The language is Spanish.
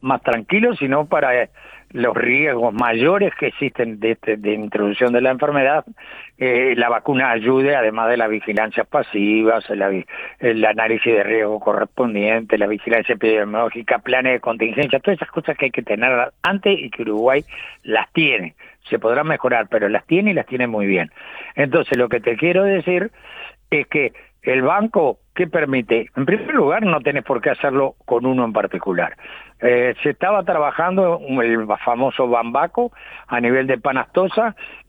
más tranquilo, sino para los riesgos mayores que existen de introducción de la enfermedad, la vacuna ayude, además de las vigilancias pasivas, el análisis de riesgo correspondiente, la vigilancia epidemiológica, planes de contingencia, todas esas cosas que hay que tener antes y que Uruguay las tiene. Se podrán mejorar, pero las tiene y las tiene muy bien. Entonces, lo que te quiero decir es que el banco, ¿qué permite? En primer lugar, no tenés por qué hacerlo con uno en particular. Se estaba trabajando el famoso Bambaco a nivel de Panastosa,